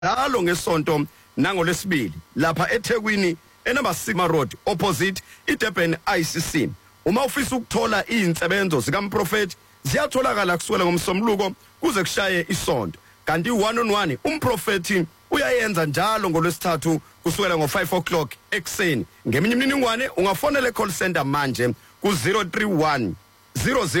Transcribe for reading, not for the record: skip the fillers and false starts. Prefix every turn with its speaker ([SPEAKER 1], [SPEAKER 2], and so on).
[SPEAKER 1] njalo ngesonto nangolesibili lapha eThekwini enumber 6 Road opposite iDurban ICC. Uma ufisa ukuthola izinsebenzo zikaMprofeti ziyatholakala kusukela ngomsombuluko kuze kushaye isonto. Kanti 1-on-1 umprofeti uyayenza njalo ngolwesithathu kusukela ngo5 o'clock ekseni. Ngeminye imininingwane ungafonela call center manje ku 031 00